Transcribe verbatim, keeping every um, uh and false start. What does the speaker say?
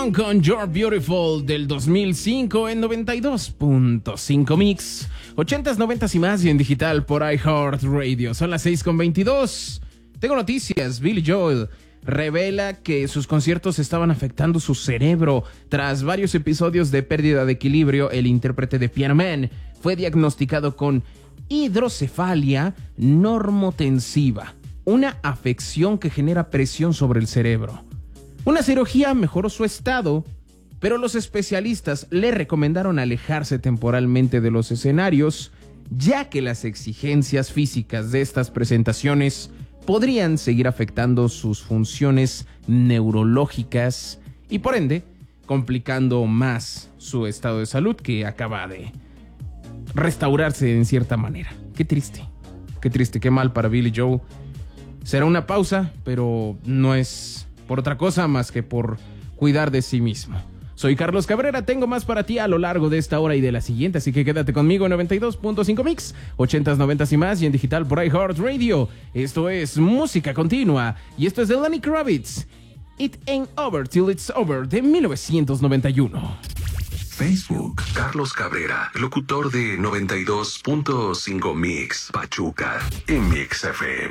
Young con You're Beautiful del dos mil cinco en noventa y dos punto cinco Mix. ochentas, noventas y más y en digital por iHeartRadio. Son las seis con veintidós. Tengo noticias. Billy Joel revela que sus conciertos estaban afectando su cerebro. Tras varios episodios de pérdida de equilibrio, el intérprete de Piano Man fue diagnosticado con hidrocefalia normotensiva, una afección que genera presión sobre el cerebro. Una cirugía mejoró su estado, pero los especialistas le recomendaron alejarse temporalmente de los escenarios, ya que las exigencias físicas de estas presentaciones podrían seguir afectando sus funciones neurológicas y, por ende, complicando más su estado de salud, que acaba de restaurarse en cierta manera. Qué triste, qué triste, qué mal para Billy Joel. Será una pausa, pero no es por otra cosa más que por cuidar de sí mismo. Soy Carlos Cabrera, tengo más para ti a lo largo de esta hora y de la siguiente, así que quédate conmigo en noventa y dos punto cinco Mix, ochentas, noventas y más y en digital por iHeartRadio. Esto es Música Continua y esto es de Lenny Kravitz, It Ain't Over Till It's Over, de mil novecientos noventa y uno. Facebook, Carlos Cabrera, locutor de noventa y dos punto cinco Mix, Pachuca, en Mix F M.